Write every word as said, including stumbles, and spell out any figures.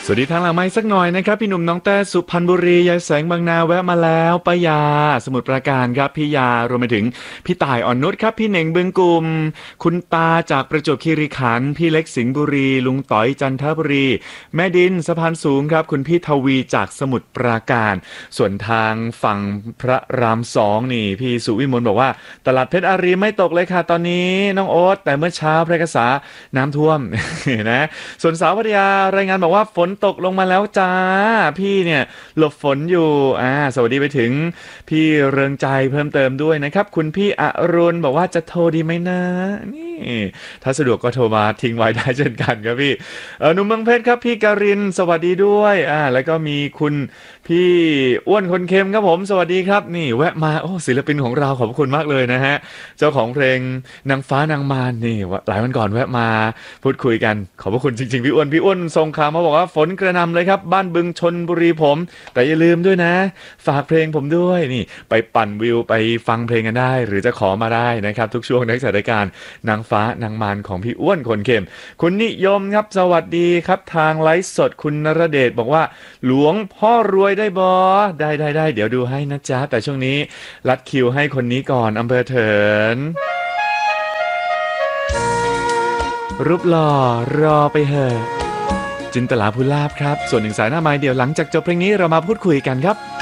สวัสดีทางหลังไม้สักหน่อยนะครับพี่หนุ่มน้องแต้สุพรรณบุรียายแสงบางนาแวะมาแล้วป้ายาสมุทรปราการครับพี่ยารวมไปถึงพี่ต่ายอ่อนนุชครับพี่เหน่งบึงกุมคุณตาจากประจวบคีรีขันธ์พี่เล็กสิงห์บุรีลุงต๋อยจันทบุรีแม่ดินสะพานสูงครับคุณพี่ทวีจากสมุทรปราการส่วนทางฝั่งพระรามสองนี่พี่สุวิมลบอกว่าตลาดเพชรอารีไม่ตกเลยค่ะตอนนี้น้องโอ๊ตแต่เมื่อเช้าพระกษาน้ำท่วมนะส่วนสาวพัทยารายงานบอกว่าฝนตกลงมาแล้วจ้าพี่เนี่ยหลบฝนอยู่อ่าสวัสดีไปถึงพี่เริงใจเพิ่มเติมด้วยนะครับคุณพี่อรุณบอกว่าจะโทรดีไหมนะนี่ถ้าสะดวกก็โทรมาทิ้งไว้ได้เช่นกันครับพี่เออหนุ่มเมืองเพชรครับพี่การินสวัสดีด้วยอ่าแล้วก็มีคุณพี่อ้วนคนเค็มครับผมสวัสดีครับนี่แวะมาโอ้ศิลปินของเราขอบคุณมากเลยนะฮะเจ้าของเพลงนางฟ้านางมารนี่หลายวันก่อนแวะมาพูดคุยกันขอบพระคุณจริงๆพี่อ้วนพี่อ้วนส่งข่าวมาบอกว่าฝนกระหน่ำเลยครับบ้านบึงชนบุรีผมแต่อย่าลืมด้วยนะฝากเพลงผมด้วยนี่ไปปั่นวิวไปฟังเพลงกันได้หรือจะขอมาได้นะครับทุกช่วงในสถานการณ์นางฟ้านางมารของพี่อ้วนคนเข็มคุณนิยมครับสวัสดีครับทางไลฟ์สดคุณนรเดชบอกว่าหลวงพ่อรวยได้บอได้ได้ได้เดี๋ยวดูให้นะจ๊ะแต่ช่วงนี้รัดคิวให้คนนี้ก่อนอำเภอเถินรูปหล่อรอไปเหอะจินตลาภูลาภครับส่วนหนึ่งสายหน้าไม้เดี๋ยวหลังจากจบเพลงนี้เรามาพูดคุยกันครับ